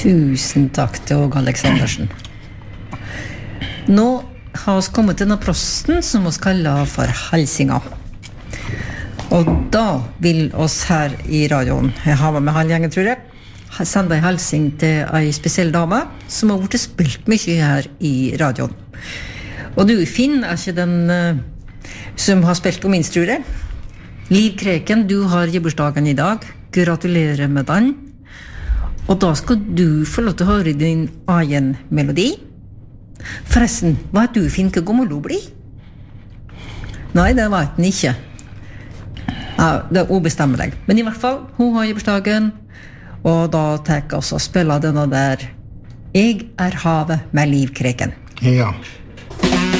Tusen takk til Åge Aleksandersen. Nå har vi kommet til denne prosten som vi kaller for Halsinga. Og da vil oss her i radioen, jeg har med halvgjengen tror jeg, sende en halsing til en spesiell dame som har vært spilt mye her i radioen. Og du, Finn, ikke den som har spilt på minst, tror jeg. Liv Kreken, du har gebursdagen i dag. Gratulerer med den. Og da skal du få lov til å høre din egen melodi. Forresten, hva du, Finn, hva gammel du blir? Nei, det vet den ikke. Ja, det er ubestemmelig. Men i hvert fall, hun har gebursdagen, og da tar jeg oss og spiller denne der «Jeg er havet med Liv Kreken». Ja.